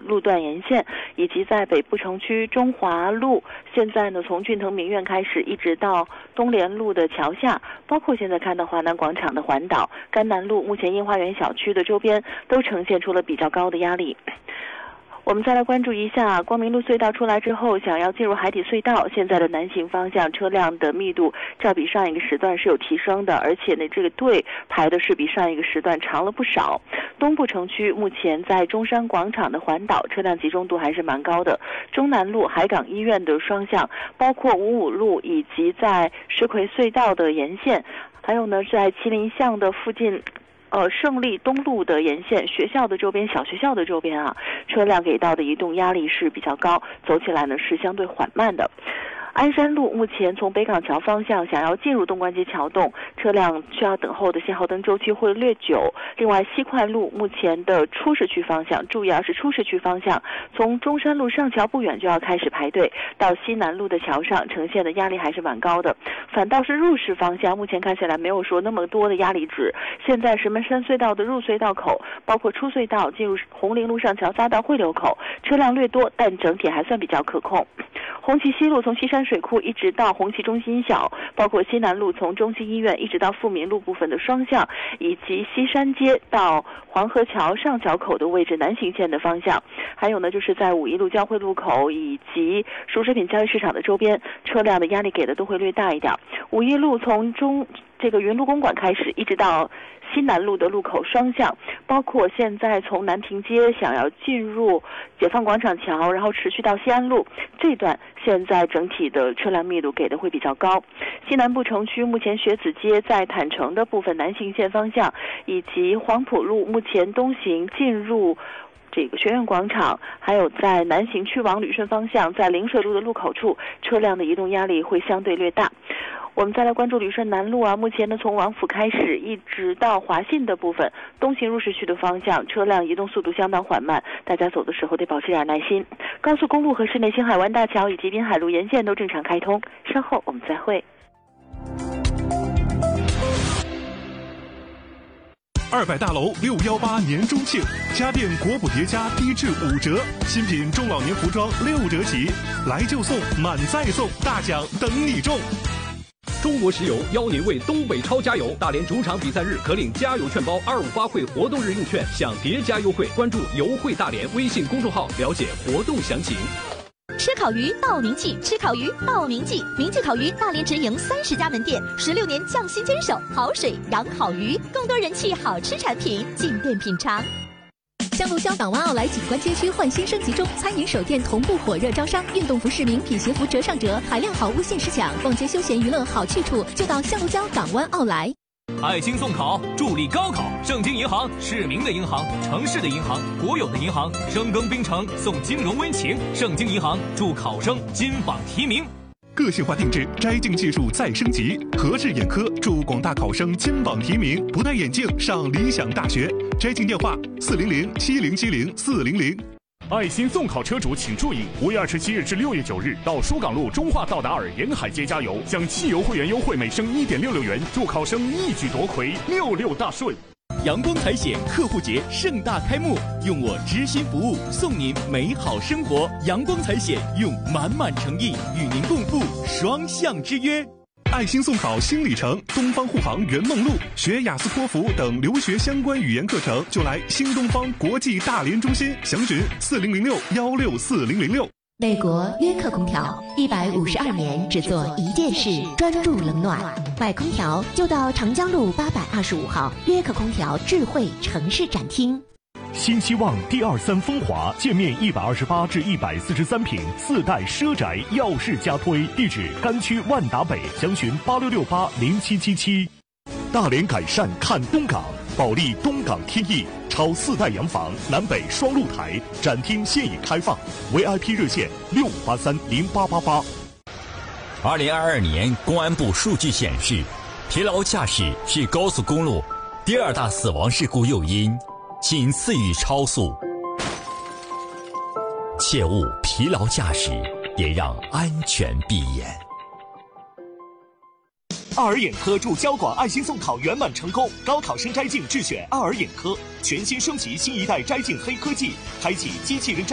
路段沿线，以及在北部城区中华路，现在呢从俊腾名苑开始一直到东联路的桥下，包括现在看到华南广场的环岛、甘南路，目前樱花园小区的周边都呈现出了比较高的压力。我们再来关注一下光明路隧道出来之后，想要进入海底隧道，现在的南行方向车辆的密度照比上一个时段是有提升的，而且呢这个队排的是比上一个时段长了不少。东部城区目前在中山广场的环岛车辆集中度还是蛮高的，中南路海港医院的双向，包括五五路以及在石奎隧道的沿线，还有呢在麒麟巷的附近胜利东路的沿线，学校的周边、小学校的周边啊，车辆给到的移动压力是比较高，走起来呢是相对缓慢的。鞍山路目前从北港桥方向想要进入东关街桥洞，车辆需要等候的信号灯周期会略久。另外，西快路目前的出市区方向，注意啊，是出市区方向，从中山路上桥不远就要开始排队，到西南路的桥上呈现的压力还是蛮高的。反倒是入市方向，目前看起来没有说那么多的压力值。现在石门山隧道的入隧道口，包括出隧道进入红陵路上桥匝道汇流口，车辆略多，但整体还算比较可控。红旗西路从西山水库一直到红旗中心小，包括西南路从中心医院一直到富民路部分的双向，以及西山街到黄河桥上桥口的位置南行线的方向，还有呢就是在五一路交汇路口以及熟食品交易市场的周边，车辆的压力给的都会略大一点。五一路从这个云路公馆开始一直到西南路的路口双向，包括现在从南平街想要进入解放广场桥，然后持续到西安路这段，现在整体的车辆密度给的会比较高。西南部城区目前学子街在坦城的部分南行线方向，以及黄埔路目前东行进入这个学院广场，还有在南行去往旅顺方向，在陵水路的路口处，车辆的移动压力会相对略大。我们再来关注旅顺南路啊，目前呢从王府开始一直到华信的部分，东行入市区的方向，车辆移动速度相当缓慢，大家走的时候得保持点耐心。高速公路和市内青海湾大桥以及滨海路沿线都正常开通，稍后我们再会。 200大楼618年中庆，家电国补叠加低至5折，新品中老年服装6折起，来就送，满再送，大奖等你中。 中国石油邀您为东北超加油，大连主场比赛日可领加油券包，258会活动日用券享叠加优惠。关注油惠大连微信公众号了解活动详情。 吃烤鱼到铭记，吃烤鱼到铭记。铭记烤鱼大连直营30家门店，16年匠心坚守，好水养好鱼，更多人气好吃产品，进店品尝。香炉礁港湾奥莱景观街区焕新升级中，餐饮首店同步火热招商，运动服饰名品鞋服折上折，海量好物限时抢，逛街休闲娱乐好去处就到香炉礁港湾奥莱。 爱心送考，助力高考。盛京银行，市民的银行，城市的银行，国有的银行。深耕冰城，送金融温情。盛京银行祝考生金榜题名。 个性化定制，摘镜技术再升级。和智眼科祝广大考生金榜题名，不戴眼镜上理想大学。摘镜电话40070704000。 爱心送考车主请注意，5月27日至6月9日到疏港路中化到达尔沿海街加油，享汽油会员优惠每升1.66元，祝考生一举夺魁，66大顺。 阳光财险客户节盛大开幕，用我知心服务送您美好生活。阳光财险用满满诚意与您共赴双向之约。 爱心送考新里程，东方护航圆梦路，学雅思托福等留学相关语言课程就来新东方国际大连中心，详询4006164006。 美国约克空调152年只做一件事，专注冷暖。买空调就到长江路825号约克空调智慧城市展厅。 新希望第23风华建面128至143平，4代奢宅耀世加推，地址甘区万达北，详询86680777。大连改善看东港，保利东港天翼超4代洋房，南北双露台，展厅现已开放 ，VIP 热线65830888。 2022年公安部数据显示，疲劳驾驶是高速公路第2大死亡事故诱因，仅次于超速。切勿疲劳驾驶，也让安全闭眼。 奥尔眼科祝交广爱心送考圆满成功，高考生摘镜智选奥尔眼科，全新升级新一代摘镜黑科技，开启机器人摘